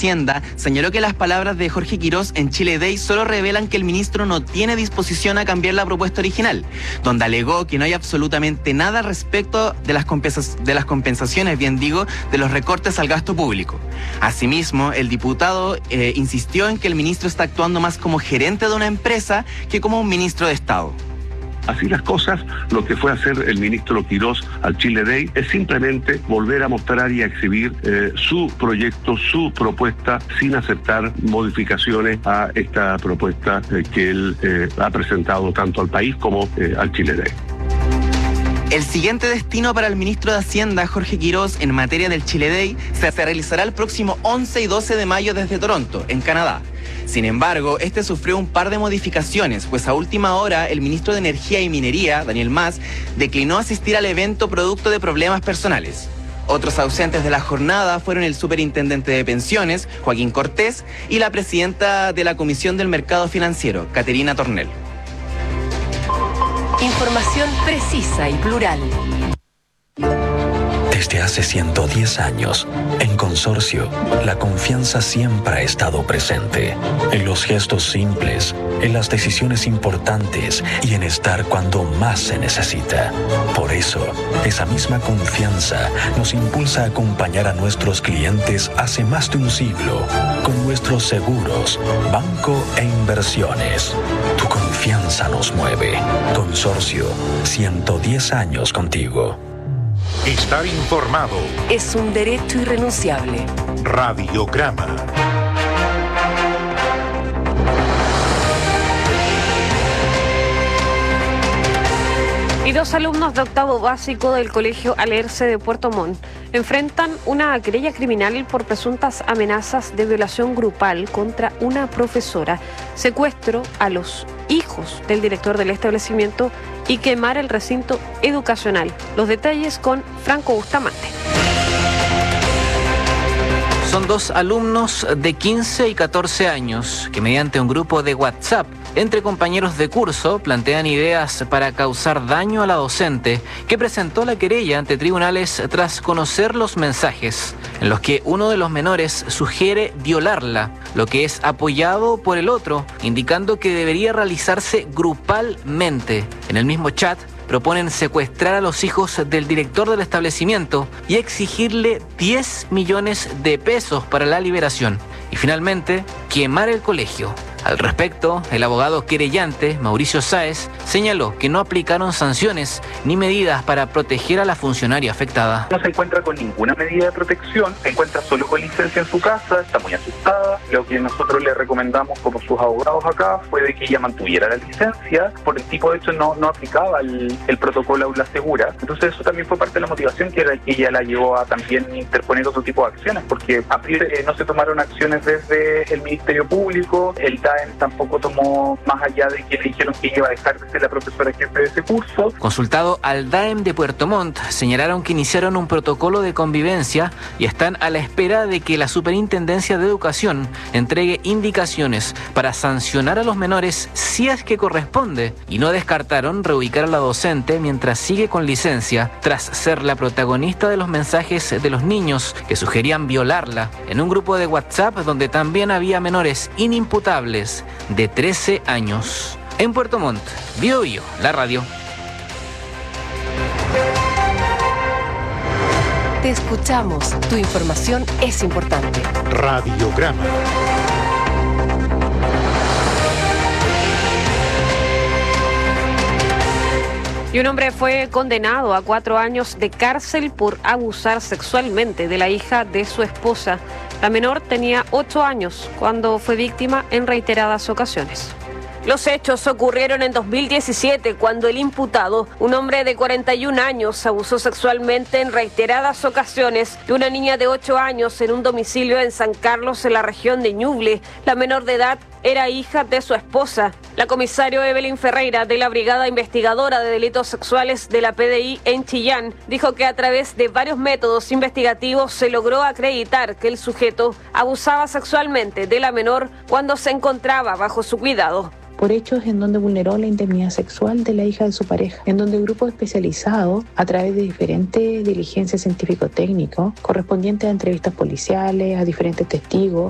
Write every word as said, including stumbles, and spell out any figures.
Hacienda señaló que las palabras de Jorge Quirós en Chile Day solo revelan que el ministro no tiene disposición a cambiar la propuesta original, donde alegó que no hay absolutamente nada respecto de las, compensas- de las compensaciones, bien digo, de los recortes al gasto público. Asimismo, el diputado eh, insistió en que el ministro está actuando más como gerente de una empresa que como un ministro de Estado. Así las cosas, lo que fue a hacer el ministro Quirós al Chile Day es simplemente volver a mostrar y a exhibir eh, su proyecto, su propuesta, sin aceptar modificaciones a esta propuesta eh, que él eh, ha presentado tanto al país como eh, al Chile Day. El siguiente destino para el ministro de Hacienda, Jorge Quirós, en materia del Chile Day, se realizará el próximo once y doce de mayo desde Toronto, en Canadá. Sin embargo, este sufrió un par de modificaciones, pues a última hora el ministro de Energía y Minería, Daniel Mas, declinó asistir al evento producto de problemas personales. Otros ausentes de la jornada fueron el superintendente de pensiones, Joaquín Cortés, y la presidenta de la Comisión del Mercado Financiero, Caterina Tornel. Información precisa y plural. Desde hace ciento diez años, en Consorcio, la confianza siempre ha estado presente. En los gestos simples, en las decisiones importantes y en estar cuando más se necesita. Por eso, esa misma confianza nos impulsa a acompañar a nuestros clientes hace más de un siglo con nuestros seguros, banco e inversiones. Tu confianza nos mueve. Consorcio, ciento diez años contigo. Estar informado Es un derecho irrenunciable. Radiograma. Y dos alumnos de octavo básico del Colegio Alerce de Puerto Montt enfrentan una querella criminal por presuntas amenazas de violación grupal contra una profesora, secuestro a los hijos del director del establecimiento y quemar el recinto educacional. Los detalles con Franco Bustamante. Son dos alumnos de quince y catorce años que mediante un grupo de WhatsApp entre compañeros de curso plantean ideas para causar daño a la docente que presentó la querella ante tribunales tras conocer los mensajes en los que uno de los menores sugiere violarla, lo que es apoyado por el otro, indicando que debería realizarse grupalmente. En el mismo chat proponen secuestrar a los hijos del director del establecimiento y exigirle diez millones de pesos para la liberación. Y finalmente, quemar el colegio. Al respecto, el abogado querellante, Mauricio Sáez, señaló que no aplicaron sanciones ni medidas para proteger a la funcionaria afectada. No se encuentra con ninguna medida de protección, se encuentra solo con licencia en su casa, está muy asustada. Lo que nosotros le recomendamos como sus abogados acá fue de que ella mantuviera la licencia, por el tipo de hecho no, no aplicaba el, el protocolo Aula Segura. Entonces eso también fue parte de la motivación que, era, que ella la llevó a también interponer otro tipo de acciones, porque a priori eh, no se tomaron acciones desde el Ministerio Público, el D A E M tampoco tomó más allá de que le dijeron que iba a dejar de ser la profesora jefe de ese curso. Consultado al D A E M de Puerto Montt, señalaron que iniciaron un protocolo de convivencia y están a la espera de que la Superintendencia de Educación entregue indicaciones para sancionar a los menores si es que corresponde, y no descartaron reubicar a la docente mientras sigue con licencia tras ser la protagonista de los mensajes de los niños que sugerían violarla en un grupo de WhatsApp donde también había menores inimputables de trece años. En Puerto Montt, Bio Bio, la radio. Te escuchamos. Tu información es importante. Radiograma. Y un hombre fue condenado a cuatro años de cárcel por abusar sexualmente de la hija de su esposa. La menor tenía ocho años cuando fue víctima en reiteradas ocasiones. Los hechos ocurrieron en dos mil diecisiete, cuando el imputado, un hombre de cuarenta y un años, abusó sexualmente en reiteradas ocasiones de una niña de ocho años en un domicilio en San Carlos, en la región de Ñuble. La menor de edad era hija de su esposa. La comisario Evelyn Ferreira, de la Brigada Investigadora de Delitos Sexuales de la P D I en Chillán, dijo que a través de varios métodos investigativos se logró acreditar que el sujeto abusaba sexualmente de la menor cuando se encontraba bajo su cuidado. Por hechos en donde vulneró la intimidad sexual de la hija de su pareja, en donde grupos especializados, a través de diferentes diligencias científico-técnicos, correspondientes a entrevistas policiales, a diferentes testigos,